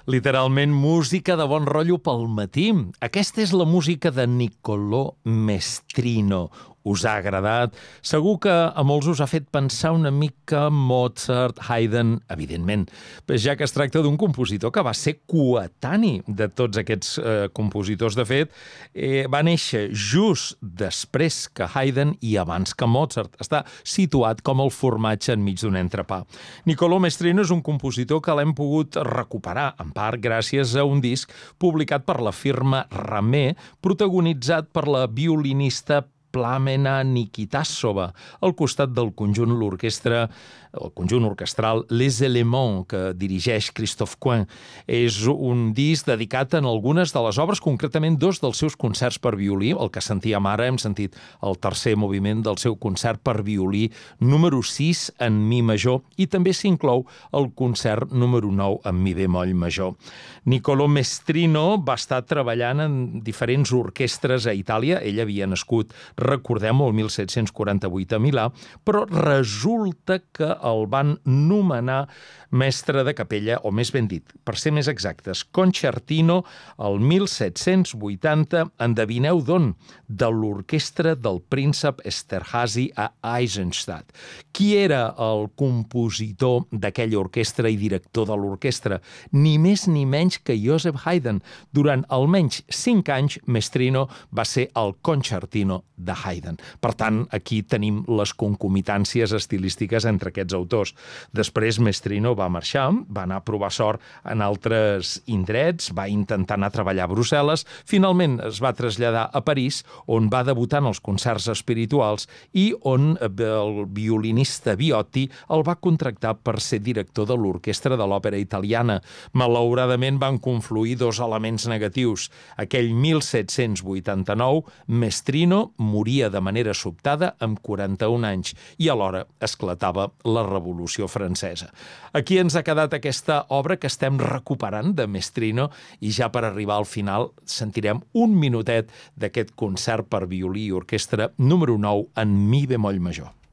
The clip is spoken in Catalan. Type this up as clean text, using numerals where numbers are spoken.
Literalment música de bon rotllo pel matí. Aquesta és la música de Niccolò Mestrino. Us ha agradat? Segur que a molts us ha fet pensar una mica Mozart, Haydn, evidentment, ja que es tracta d'un compositor que va ser coetani de tots aquests compositors. De fet, va néixer just després que Haydn i abans que Mozart. Està situat com el formatge enmig d'un entrepà. Niccolò Mestrino és un compositor que l'hem pogut recuperar, en part gràcies a un disc publicat per la firma Ramé, protagonitzat per la violinista Plamena Nikitasova, al costat del conjunt el conjunt orquestral Les Éléments, que dirigeix Christophe Coin. És un disc dedicat en algunes de les obres, concretament dos dels seus concerts per violí. El que sentíem ara, hem sentit el tercer moviment del seu concert per violí número 6 en mi major, i també s'inclou el concert número 9 en mi bemoll major. Niccolò Mestrino va estar treballant en diferents orquestres a Itàlia. Ell havia nascut, recordem-ho, el 1748 a Milà, però resulta que el van nomenar mestre de capella, o més ben dit, per ser més exactes, concertino, el 1780, endevineu d'on? De l'orquestra del príncep Esterhazy a Eisenstadt. Qui era el compositor d'aquella orquestra i director de l'orquestra? Ni més ni menys que Joseph Haydn. Durant almenys 5 anys, Mestrino va ser el concertino de Haydn. Per tant, aquí tenim les concomitàncies estilístiques entre aquests autors. Després, Mestrino va marxar, va anar a provar sort en altres indrets, va intentar anar a treballar a Brussel·les, finalment es va traslladar a París, on va debutar en els concerts espirituals i on el violinista Viotti el va contractar per ser director de l'orquestra de l'òpera italiana. Malauradament van confluir dos elements negatius. Aquell 1789, Mestrino moria de manera sobtada amb 41 anys i alhora esclatava la Revolució Francesa. Aquí ens ha quedat aquesta obra que estem recuperant de Mestrino i ja per arribar al final sentirem un minutet d'aquest concert per violí i orquestra número 9 en mi bemoll major.